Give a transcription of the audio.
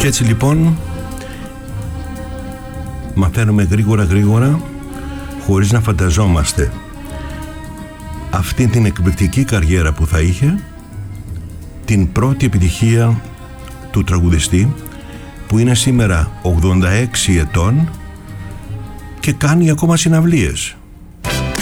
Και έτσι λοιπόν μαθαίνουμε γρήγορα, χωρίς να φανταζόμαστε αυτή την εκπληκτική καριέρα που θα είχε, την πρώτη επιτυχία του τραγουδιστή, που είναι σήμερα 86 ετών και κάνει ακόμα συναυλίες.